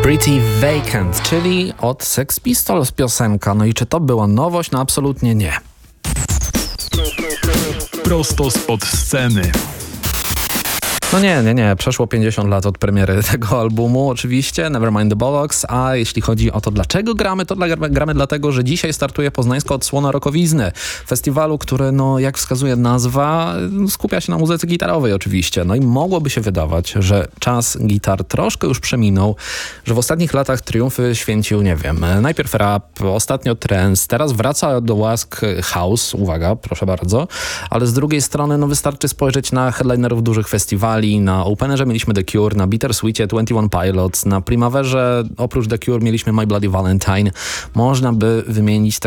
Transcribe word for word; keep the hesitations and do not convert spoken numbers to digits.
Pretty Vacant, czyli od Sex Pistols piosenka. No i czy to była nowość? No absolutnie nie. Prosto spod sceny. No nie, nie, nie. Przeszło pięćdziesiąt lat od premiery tego albumu oczywiście, Nevermind the Bollocks, a jeśli chodzi o to, dlaczego gramy, to dla, gramy dlatego, że dzisiaj startuje poznańska odsłona Rockowizny. Festiwalu, który, no jak wskazuje nazwa, skupia się na muzyce gitarowej oczywiście. No i mogłoby się wydawać, że czas gitar troszkę już przeminął, że w ostatnich latach triumfy święcił, nie wiem, najpierw rap, ostatnio trance, teraz wraca do łask house, uwaga, proszę bardzo, ale z drugiej strony, no wystarczy spojrzeć na headlinerów dużych festiwali. Na Openerze mieliśmy The Cure, na Bittersweetie Twenty One Pilots, na Primaverze oprócz The Cure mieliśmy My Bloody Valentine. Można by wymienić